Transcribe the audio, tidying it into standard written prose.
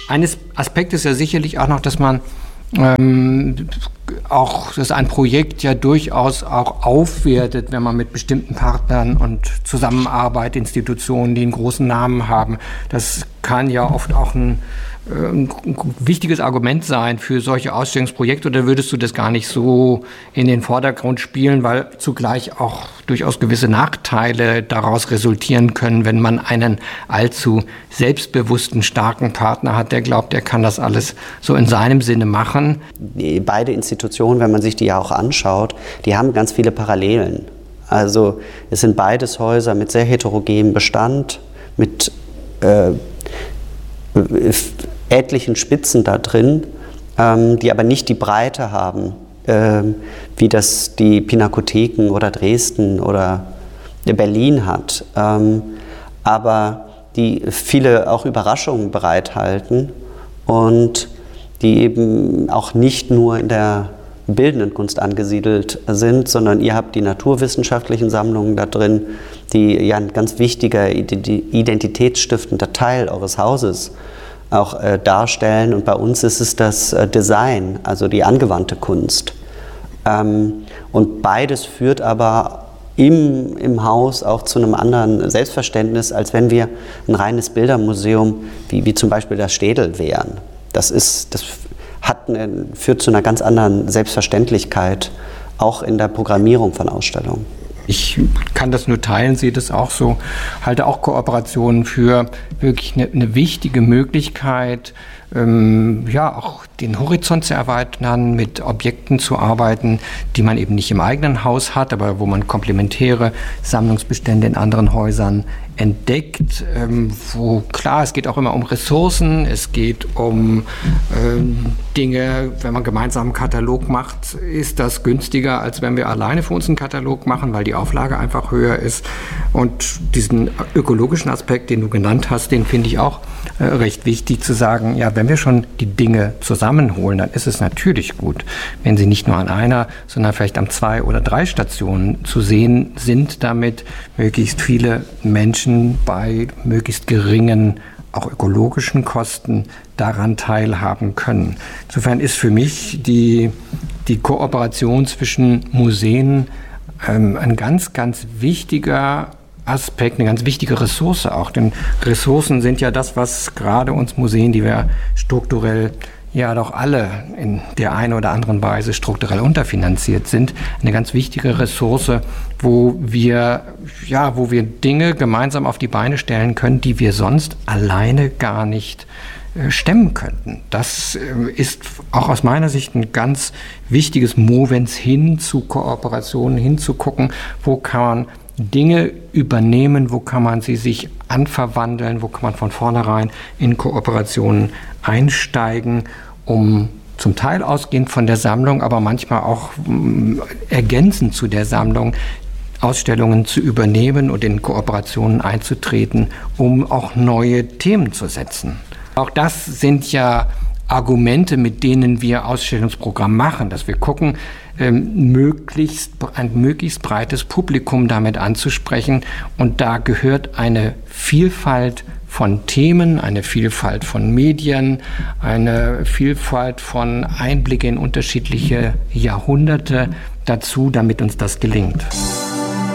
eines Aspektes ist ja sicherlich auch noch, dass man dass ein Projekt ja durchaus auch aufwertet, wenn man mit bestimmten Partnern und Zusammenarbeit, Institutionen, die einen großen Namen haben. Das kann ja oft auch ein wichtiges Argument sein für solche Ausstellungsprojekte, oder würdest du das gar nicht so in den Vordergrund spielen, weil zugleich auch durchaus gewisse Nachteile daraus resultieren können, wenn man einen allzu selbstbewussten, starken Partner hat, der glaubt, er kann das alles so in seinem Sinne machen? Beide Institutionen, wenn man sich die ja auch anschaut, die haben ganz viele Parallelen. Also es sind beides Häuser mit sehr heterogenem Bestand, mit etlichen Spitzen da drin, die aber nicht die Breite haben, wie das die Pinakotheken oder Dresden oder Berlin hat, aber die viele auch Überraschungen bereithalten und die eben auch nicht nur in der bildenden Kunst angesiedelt sind, sondern ihr habt die naturwissenschaftlichen Sammlungen da drin, die ja ein ganz wichtiger identitätsstiftender Teil eures Hauses auch darstellen. Und bei uns ist es das Design, also die angewandte Kunst. Und beides führt aber im Haus auch zu einem anderen Selbstverständnis, als wenn wir ein reines Bildermuseum wie zum Beispiel das Städel wären. Das führt zu einer ganz anderen Selbstverständlichkeit, auch in der Programmierung von Ausstellungen. Ich kann das nur teilen, sehe das auch so, halte auch Kooperationen für wirklich eine wichtige Möglichkeit, auch den Horizont zu erweitern, mit Objekten zu arbeiten, die man eben nicht im eigenen Haus hat, aber wo man komplementäre Sammlungsbestände in anderen Häusern entdeckt, wo klar, es geht auch immer um Ressourcen, es geht um Dinge, wenn man gemeinsam einen Katalog macht, ist das günstiger, als wenn wir alleine für uns einen Katalog machen, weil die Auflage einfach höher ist. Und diesen ökologischen Aspekt, den du genannt hast, den finde ich auch recht wichtig zu sagen, ja, wenn wir schon die Dinge zusammenholen, dann ist es natürlich gut, wenn sie nicht nur an einer, sondern vielleicht an 2 oder 3 Stationen zu sehen sind, damit möglichst viele Menschen bei möglichst geringen, auch ökologischen Kosten daran teilhaben können. Insofern ist für mich die Kooperation zwischen Museen ein ganz, ganz wichtiger Aspekt, eine ganz wichtige Ressource auch. Denn Ressourcen sind ja das, was gerade uns Museen, die wir strukturell ja doch alle in der einen oder anderen Weise strukturell unterfinanziert sind, eine ganz wichtige Ressource, wo wir Dinge gemeinsam auf die Beine stellen können, die wir sonst alleine gar nicht stemmen könnten. Das ist auch aus meiner Sicht ein ganz wichtiges Movens hin zu Kooperationen, hinzugucken, wo kann man Dinge übernehmen, wo kann man sie sich anverwandeln, wo kann man von vornherein in Kooperationen einsteigen, um zum Teil ausgehend von der Sammlung, aber manchmal auch ergänzend zu der Sammlung Ausstellungen zu übernehmen und in Kooperationen einzutreten, um auch neue Themen zu setzen. Auch das sind ja Argumente, mit denen wir Ausstellungsprogramm machen, dass wir gucken, ein möglichst breites Publikum damit anzusprechen. Und da gehört eine Vielfalt von Themen, eine Vielfalt von Medien, eine Vielfalt von Einblicke in unterschiedliche Jahrhunderte dazu, damit uns das gelingt.